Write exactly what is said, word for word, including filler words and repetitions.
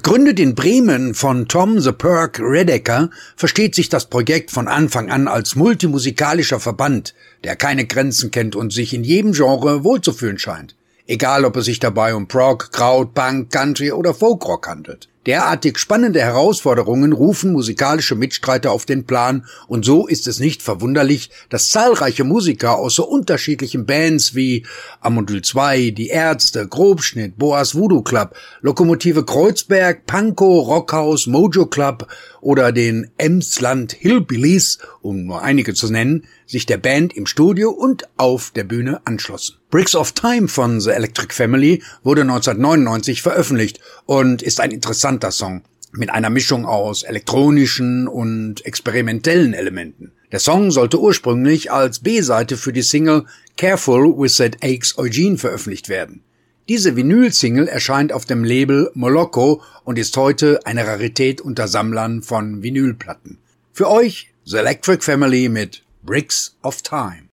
Gegründet in Bremen von Tom the Perk Redeker, versteht sich das Projekt von Anfang an als multimusikalischer Verband, der keine Grenzen kennt und sich in jedem Genre wohlzufühlen scheint. Egal, ob es sich dabei um Prog, Kraut, Punk, Country oder Folkrock handelt. Derartig spannende Herausforderungen rufen musikalische Mitstreiter auf den Plan und so ist es nicht verwunderlich, dass zahlreiche Musiker aus so unterschiedlichen Bands wie Amondyl zwei, Die Ärzte, Grobschnitt, Boas Voodoo Club, Lokomotive Kreuzberg, Pankow, Rockhaus, Mojo Club oder den Emsland Hillbillies, um nur einige zu nennen, sich der Band im Studio und auf der Bühne anschlossen. Bricks of Time von The Electric Family wurde neunzehnhundertneunundneunzig veröffentlicht und ist ein interessanter Song mit einer Mischung aus elektronischen und experimentellen Elementen. Der Song sollte ursprünglich als B-Seite für die Single Careful with That Aches Eugene veröffentlicht werden. Diese Vinyl-Single erscheint auf dem Label Moloko und ist heute eine Rarität unter Sammlern von Vinylplatten. Für euch The Electric Family mit Bricks of Time.